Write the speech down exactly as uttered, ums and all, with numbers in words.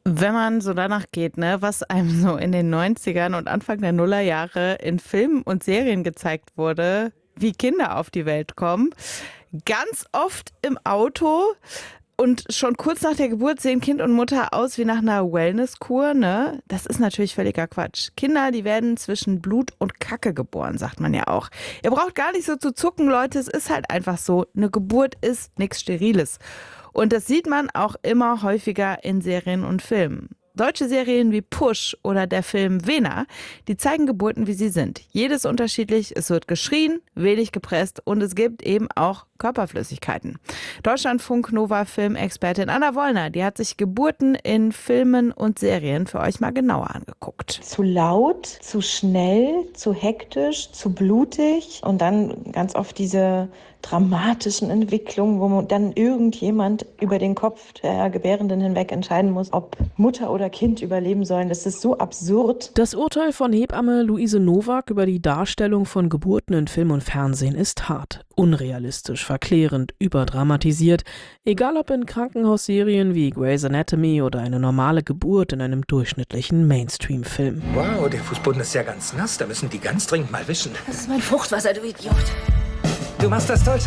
Wenn man so danach geht, ne, was einem so in den Neunzigern und Anfang der Nullerjahre in Filmen und Serien gezeigt wurde, wie Kinder auf die Welt kommen, ganz oft im Auto und schon kurz nach der Geburt sehen Kind und Mutter aus wie nach einer Wellnesskur, ne? Das ist natürlich völliger Quatsch. Kinder, die werden zwischen Blut und Kacke geboren, sagt man ja auch. Ihr braucht gar nicht so zu zucken, Leute, es ist halt einfach so. Eine Geburt ist nichts Steriles. Und das sieht man auch immer häufiger in Serien und Filmen. Deutsche Serien wie Push oder der Film Vena, die zeigen Geburten, wie sie sind. Jedes unterschiedlich, es wird geschrien, wenig gepresst und es gibt eben auch Körperflüssigkeiten. Deutschlandfunk Nova Filmexpertin Anna Wollner, die hat sich Geburten in Filmen und Serien für euch mal genauer angeguckt. Zu laut, zu schnell, zu hektisch, zu blutig und dann ganz oft diese dramatischen Entwicklungen, wo dann irgendjemand über den Kopf der Gebärenden hinweg entscheiden muss, ob Mutter oder Kind überleben sollen. Das ist so absurd. Das Urteil von Hebamme Luise Nowak über die Darstellung von Geburten in Film und Fernsehen ist hart, unrealistisch, verklärend, überdramatisiert, egal ob in Krankenhausserien wie Grey's Anatomy oder eine normale Geburt in einem durchschnittlichen Mainstream-Film. Wow, der Fußboden ist ja ganz nass, da müssen die ganz dringend mal wischen. Das ist mein Fruchtwasser, du Idiot. Du machst das toll.